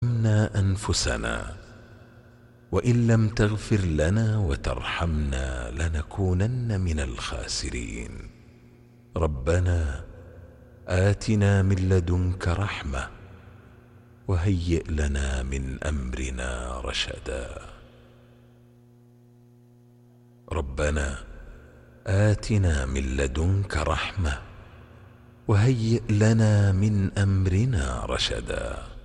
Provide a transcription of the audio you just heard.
ظلمنا أنفسنا وإن لم تغفر لنا وترحمنا لنكونن من الخاسرين. ربنا آتنا من لدنك رحمة وهيئ لنا من أمرنا رشدا. ربنا آتنا من لدنك رحمة وهيئ لنا من أمرنا رشدا.